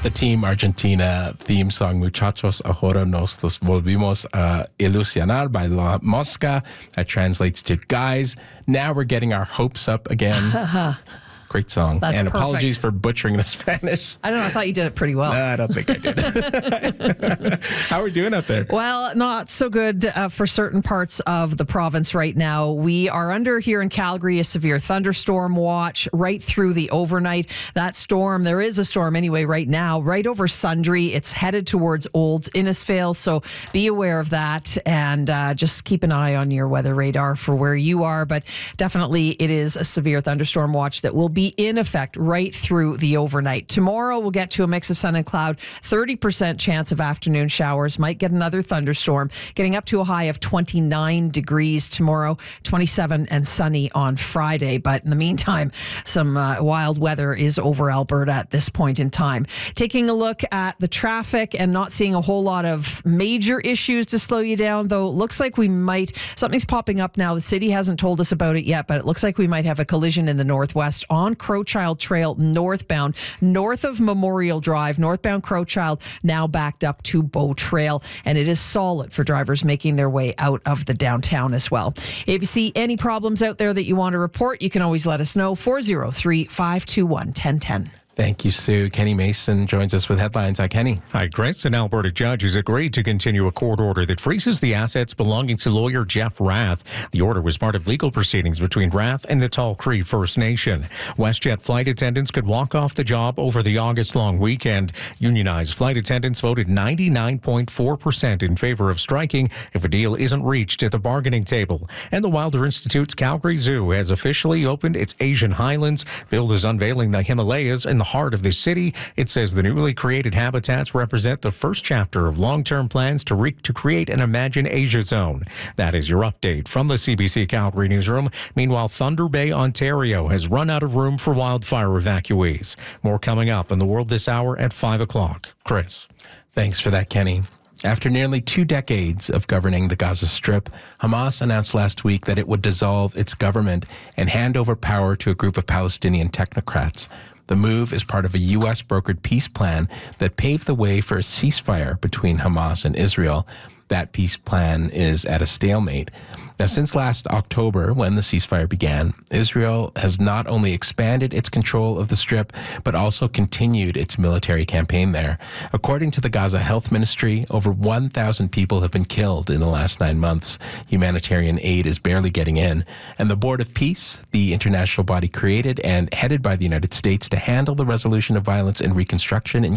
The Team Argentina theme song, Muchachos, ahora nos los volvimos a ilusionar by La Mosca. That translates to, guys, now we're getting our hopes up again. Great song. That's and perfect. Apologies for butchering the Spanish. I don't know. I thought you did it pretty well. No, I don't think I did. How are we doing out there? Well, not so good for certain parts of the province right now. We are under here in Calgary a severe thunderstorm watch right through the overnight. That storm, there is a storm anyway right now, right over Sundre. It's headed towards Olds Innisfail, so be aware of that and just keep an eye on your weather radar for where you are. But definitely it is a severe thunderstorm watch that will be in effect right through the overnight. Tomorrow we'll get to a mix of sun and cloud, 30% chance of afternoon showers, might get another thunderstorm, getting up to a high of 29 degrees tomorrow, 27 and sunny on Friday. But in the meantime, some wild weather is over Alberta at this point in time. Taking a look at the traffic and not seeing a whole lot of major issues to slow you down, though it looks like we might, something's popping up now. The city hasn't told us about it yet, but it looks like we might have a collision in the northwest on Crowchild Trail northbound, north of Memorial Drive, northbound Crowchild, now backed up to Bow Trail. And it is solid for drivers making their way out of the downtown as well. If you see any problems out there that you want to report, you can always let us know. 403-521-1010. Thank you, Sue. Kenny Mason joins us with headlines. Hi, Kenny. Hi, Chris. An Alberta judge has agreed to continue a court order that freezes the assets belonging to lawyer Jeff Rath. The order was part of legal proceedings between Rath and the Tall Cree First Nation. WestJet flight attendants could walk off the job over the August long weekend. Unionized flight attendants voted 99.4% in favor of striking if a deal isn't reached at the bargaining table. And the Wilder Institute's Calgary Zoo has officially opened its Asian Highlands, billed as unveiling the Himalayas in the heart of the city. It says the newly created habitats represent the first chapter of long-term plans to create an Imagine Asia zone. That is your update from the CBC Calgary newsroom. Meanwhile, Thunder Bay, Ontario has run out of room for wildfire evacuees. More coming up in the world this hour at 5 o'clock. Chris. Thanks for that, Kenny. After nearly 2 decades of governing the Gaza Strip, Hamas announced last week that it would dissolve its government and hand over power to a group of Palestinian technocrats. The move is part of a U.S.-brokered peace plan that paved the way for a ceasefire between Hamas and Israel. That peace plan is at a stalemate. Now, since last October, when the ceasefire began, Israel has not only expanded its control of the Strip, but also continued its military campaign there. According to the Gaza Health Ministry, over 1,000 people have been killed in the last 9 months. Humanitarian aid is barely getting in. And the Board of Peace, the international body created and headed by the United States to handle the resolution of violence and reconstruction in